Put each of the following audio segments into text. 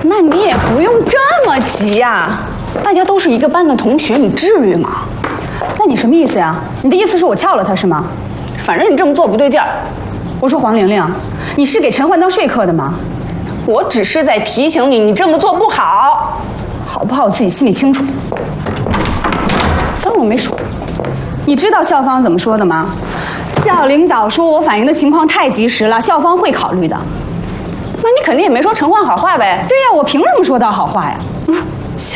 那你也不用这么急呀，大家都是一个班的同学，你至于吗？ 那你什么意思呀？你的意思是我撬了他是吗？ 反正你这么做不对劲儿。 我说黄玲玲，你是给陈焕当说客的吗？ 我只是在提醒你，你这么做不好。 好不好我自己心里清楚。当我没说。你知道校方怎么说的吗？校领导说我反映的情况太及时了，校方会考虑的。 那你肯定也没说陈焕好话呗？ 对呀，我凭什么说他好话呀？行。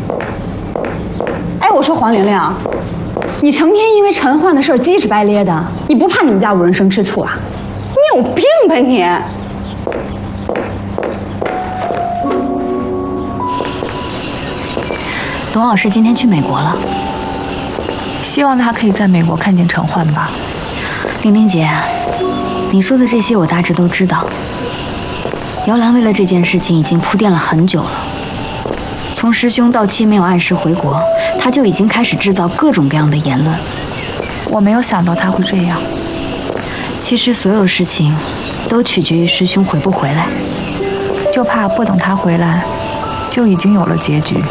哎，我说黄玲玲，你成天因为陈焕的事儿鸡翅白咧的，你不怕你们家无人生吃醋啊？ 你有病吧你！ 董老师今天去美国了， 希望他可以在美国看见陈焕吧。 玲玲姐，你说的这些我大致都知道。姚兰为了这件事情已经铺垫了很久了，从师兄到期没有按时回国，他就已经开始制造各种各样的言论。 我没有想到他会这样。 其实所有事情都取决于师兄回不回来， 就怕不等他回来，就已经有了结局。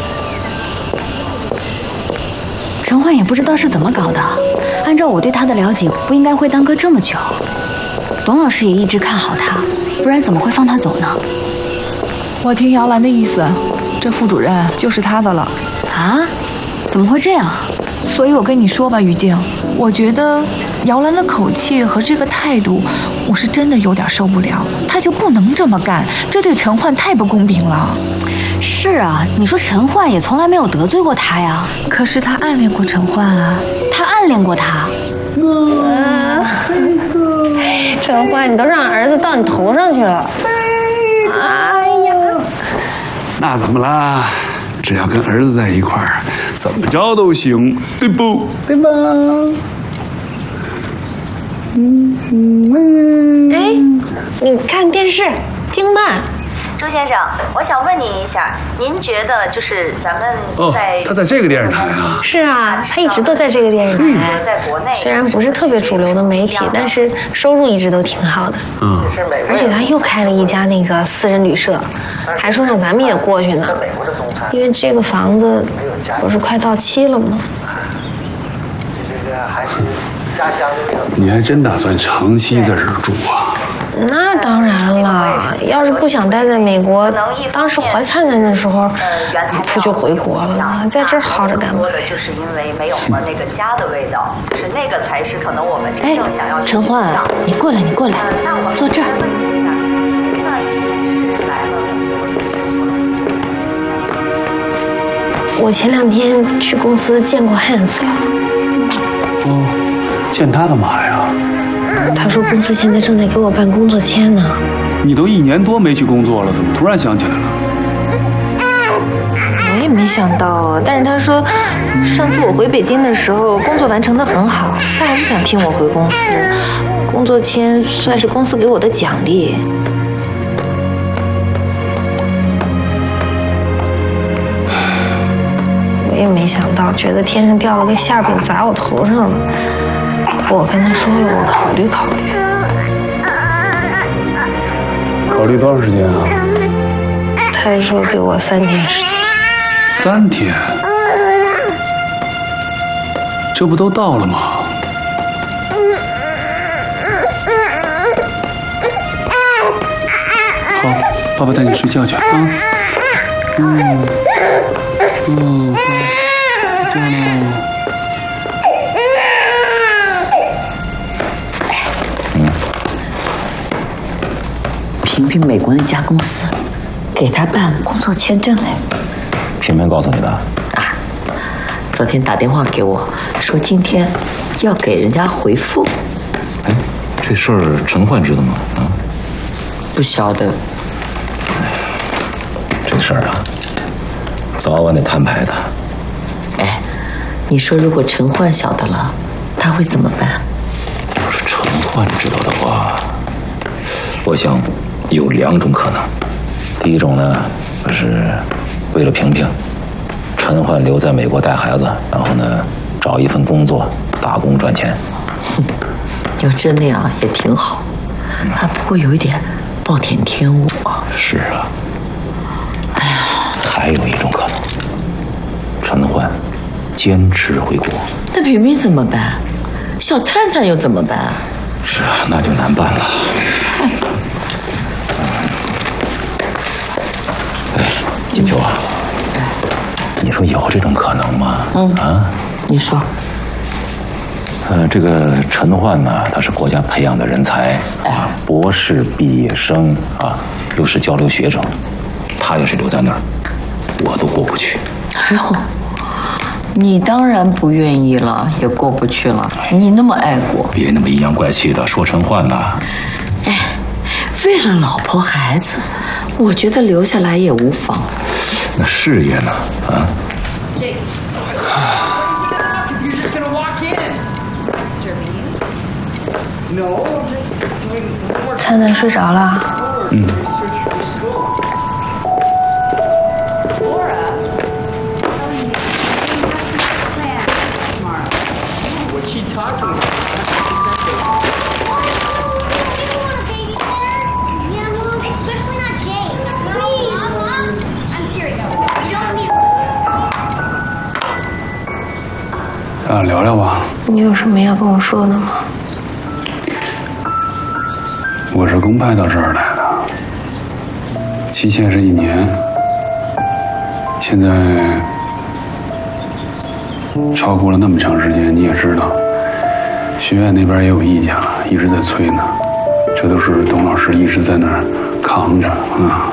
陈焕也不知道是怎么搞的，按照我对他的了解，不应该会耽搁这么久。董老师也一直看好他，不然怎么会放他走呢？ 我听姚兰的意思，这副主任就是他的了。 啊？怎么会这样？ 所以我跟你说吧，于静，我觉得姚兰的口气和这个态度，我是真的有点受不了。他就不能这么干，这对陈焕太不公平了。 是啊，你说陈焕也从来没有得罪过他呀。 可是他暗恋过陈焕啊。 他暗恋过他。 陈焕，你都让儿子到你头上去了。哎呀， 那怎么啦？只要跟儿子在一块儿，怎么着都行，对不？对吧？ 哎，你看电视，经漫。 朱先生，我想问您一下，您觉得就是咱们在他在这个电视台啊？ 是啊，他一直都在这个电视台， 在国内虽然不是特别主流的媒体，但是收入一直都挺好的。而且他又开了一家那个私人旅社，还说让咱们也过去呢。因为这个房子不是快到期了吗？ 你还真打算长期在这儿住啊？ 那当然了，要是不想待在美国，当时怀灿在那时候，不就回国了吗？在这儿耗着干嘛？ 就是因为没有了那个家的味道，就是那个才是可能我们真正想要。 陈焕，你过来，你过来，坐这儿。 我前2天去公司见过 Hans 了。 哦，见他干嘛呀？ 他说公司现在正在给我办工作签呢。 你都1年多没去工作了，怎么突然想起来了？ 我也没想到，但是他说，上次我回北京的时候，工作完成得很好，他还是想聘我回公司。工作签算是公司给我的奖励。 我也没想到，觉得天上掉了个馅饼砸我头上了。我跟他说了，我考虑考虑。 考虑多长时间啊？ 他说给我3天时间。 3天？这不都到了吗？好，爸爸带你睡觉去啊。睡觉喽。 萍萍美国那家公司给他办工作签证嘞。 萍萍告诉你的？ 啊，昨天打电话给我说今天要给人家回复。 哎，这事儿陈焕知道吗？啊？ 不晓得。 这事儿啊，早晚得摊牌的。 哎，你说如果陈焕晓得了，他会怎么办？ 要是陈焕知道的话，我想有2种可能。第一种呢，就是为了萍萍，陈焕留在美国带孩子，然后呢找一份工作打工赚钱。 哼，要真那样也挺好，不过有一点暴殄天物啊。 是啊。 还有一种可能，陈焕坚持回国。 那平平怎么办？小灿灿又怎么办？ 是啊，那就难办了。哎，金秋啊，你说有这种可能吗？ 你说。 这个陈焕呢，他是国家培养的人才啊，博士毕业生啊，又是交流学者，他要是留在那儿，我都过不去。 哎呦，你当然不愿意了，也过不去了。你那么爱国， 别那么阴阳怪气的说陈焕呐。 哎，为了老婆孩子，我觉得留下来也无妨。 那事业呢？啊？ 灿灿睡着了。 聊聊吧。 你有什么要跟我说的吗？ 我是公派到这儿来的，期限是1年，现在超过了那么长时间，你也知道，学院那边也有意见了，一直在催呢。这都是董老师一直在那儿扛着啊。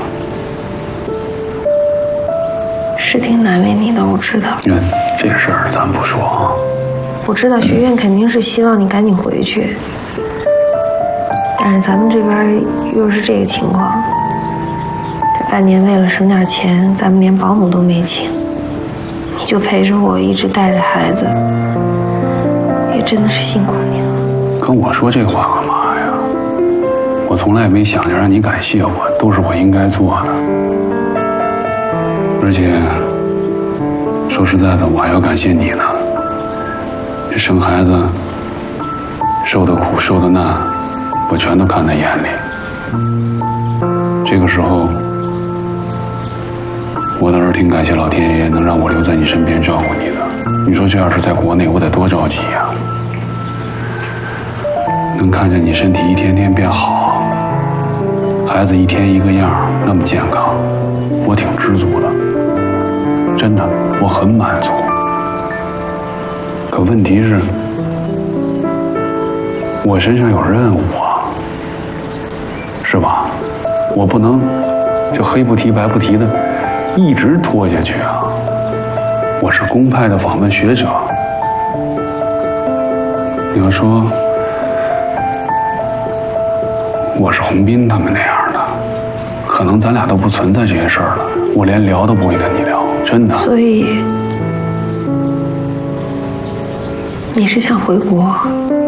是挺难为你的，我知道。 这事儿咱不说啊。 我知道学院肯定是希望你赶紧回去，但是咱们这边又是这个情况，这半年为了省点钱，咱们连保姆都没请，你就陪着我一直带着孩子，也真的是辛苦你了。 跟我说这话干嘛呀？我从来也没想着让你感谢我，都是我应该做的。而且说实在的，我还要感谢你呢。这生孩子受的苦受的难，我全都看在眼里。这个时候，我倒是挺感谢老天爷能让我留在你身边照顾你的。你说这要是在国内，我得多着急呀！能看见你身体一天天变好，孩子一天一个样，那么健康，我挺知足的。真的，我很满足。可问题是，我身上有任务啊，是吧？我不能就黑不提白不提的一直拖下去啊！我是公派的访问学者，你要说我是洪斌他们那样的，可能咱俩都不存在这些事儿了，我连聊都不会跟你聊，真的。 所以你是想回国？